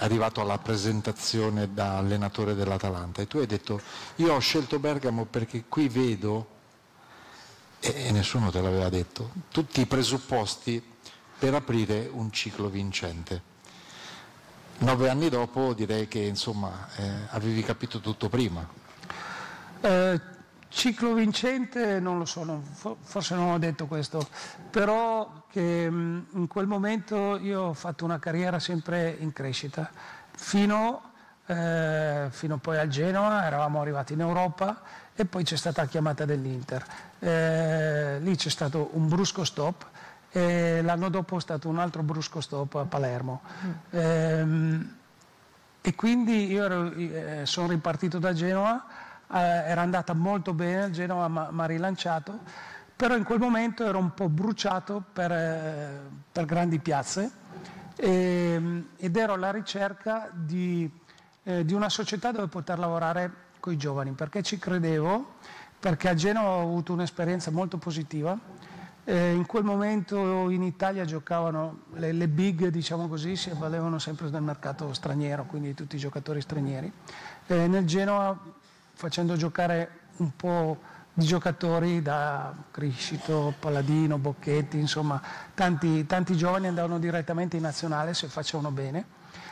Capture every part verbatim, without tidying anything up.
arrivato alla presentazione da allenatore dell'Atalanta, e tu hai detto: io ho scelto Bergamo perché qui vedo, e nessuno te l'aveva detto, tutti i presupposti per aprire un ciclo vincente. Nove anni dopo direi che insomma eh, avevi capito tutto prima. Eh, ciclo vincente non lo so, non, forse non ho detto questo, però che mh, in quel momento io ho fatto una carriera sempre in crescita, fino, eh, fino poi al Genoa, eravamo arrivati in Europa e poi c'è stata la chiamata dell'Inter. Eh, lì c'è stato un brusco stop e l'anno dopo è stato un altro brusco stop a Palermo. Mm. Ehm, e quindi io ero, eh, sono ripartito da Genova, eh, era andata molto bene, il Genova mi ha rilanciato, però in quel momento ero un po' bruciato per, eh, per grandi piazze e, ed ero alla ricerca di, eh, di una società dove poter lavorare con i giovani, perché ci credevo, perché a Genova ho avuto un'esperienza molto positiva. Eh, in quel momento in Italia giocavano le, le big, diciamo così, si avvalevano sempre del mercato straniero, quindi tutti i giocatori stranieri. Eh, nel Genoa, facendo giocare un po' di giocatori da Criscito, Palladino, Bocchetti, insomma tanti, tanti giovani andavano direttamente in nazionale se facevano bene.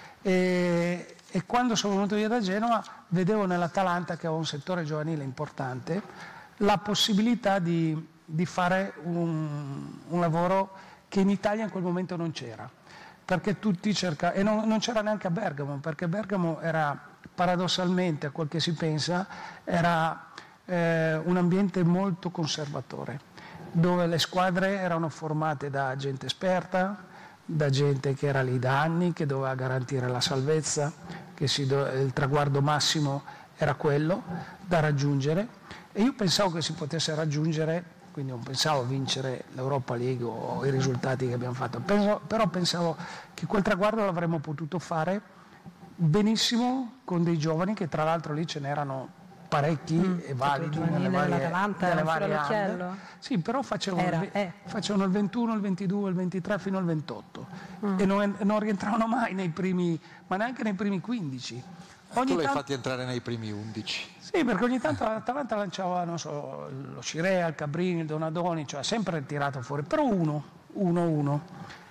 E, e quando sono venuto via da Genova vedevo nell'Atalanta, che aveva un settore giovanile importante, la possibilità di di fare un, un lavoro che in Italia in quel momento non c'era, perché tutti cercavano, e non, non c'era neanche a Bergamo, perché Bergamo era, paradossalmente, a quel che si pensa, era eh, un ambiente molto conservatore, dove le squadre erano formate da gente esperta, da gente che era lì da anni, che doveva garantire la salvezza, che si do, il traguardo massimo era quello da raggiungere, e io pensavo che si potesse raggiungere. Quindi non pensavo vincere l'Europa League o i risultati che abbiamo fatto, Penso, però pensavo che quel traguardo l'avremmo potuto fare benissimo con dei giovani, che tra l'altro lì ce n'erano parecchi mm, e validi nelle varie, nelle varie anni. Sì, però facevano, Era, il, eh. facevano il ventuno, il ventidue, il ventitré fino al ventotto mm. e non, non rientravano mai nei primi, ma neanche nei primi quindici. Ogni tu l'hai tanto... fatti entrare nei primi undici. Sì, perché ogni tanto l'Atalanta lanciava, non so, lo Scirea, il Cabrini, il Donadoni, cioè sempre tirato fuori, però uno, uno, uno.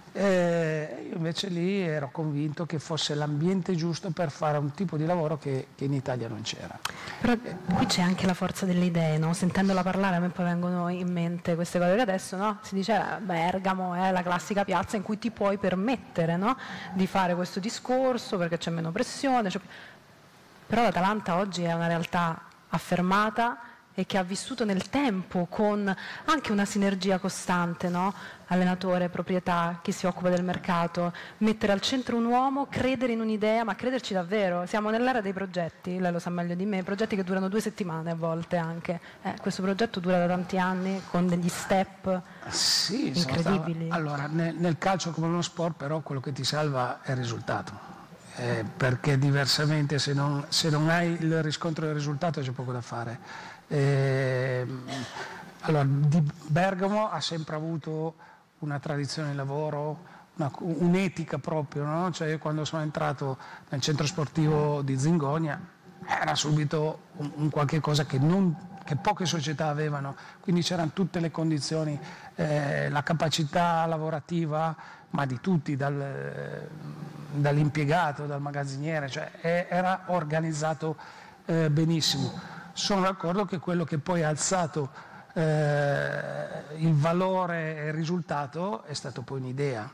E io invece lì ero convinto che fosse l'ambiente giusto per fare un tipo di lavoro che, che in Italia non c'era. Però qui c'è anche la forza delle idee, no? Sentendola parlare a me poi vengono in mente queste cose che adesso, no? Si dice Bergamo è la classica piazza in cui ti puoi permettere, no? Di fare questo discorso perché c'è meno pressione, c'è... Però l'Atalanta oggi è una realtà affermata e che ha vissuto nel tempo con anche una sinergia costante, no? Allenatore, proprietà, chi si occupa del mercato, mettere al centro un uomo, credere in un'idea, ma crederci davvero. Siamo nell'era dei progetti, lei lo sa meglio di me, progetti che durano due settimane a volte anche. Eh, questo progetto dura da tanti anni con degli step sì, incredibili. Stava, allora, nel, nel calcio come nello sport però quello che ti salva è il risultato. Eh, perché diversamente se non, se non hai il riscontro del risultato c'è poco da fare. Eh, allora, di Bergamo ha sempre avuto una tradizione di lavoro, una, un'etica proprio, no? Cioè, quando sono entrato nel centro sportivo di Zingonia era subito un, un qualche cosa che, non, che poche società avevano, quindi c'erano tutte le condizioni, eh, la capacità lavorativa, ma di tutti, dal, dall'impiegato, dal magazziniere, cioè era organizzato eh, benissimo. Sono d'accordo che quello che poi ha alzato eh, il valore e il risultato è stato poi un'idea,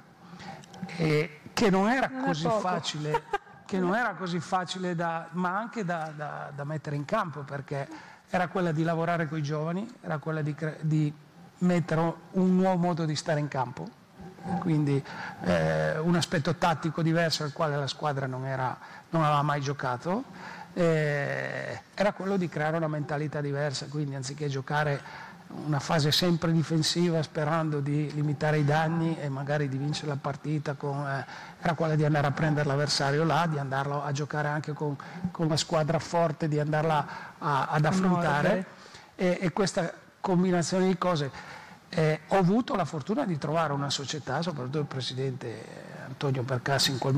e che non era non così facile, che non era così facile da, ma anche da, da, da mettere in campo, perché era quella di lavorare con i giovani, era quella di, di mettere un nuovo modo di stare in campo, quindi eh, un aspetto tattico diverso al quale la squadra non, era, non aveva mai giocato, eh, era quello di creare una mentalità diversa, quindi anziché giocare una fase sempre difensiva sperando di limitare i danni e magari di vincere la partita, con, eh, era quella di andare a prendere l'avversario là, di andarlo a giocare anche con, con una squadra forte, di andarla a, ad affrontare, e, e questa combinazione di cose. Eh, ho avuto la fortuna di trovare una società, soprattutto il presidente Antonio Percassi in quel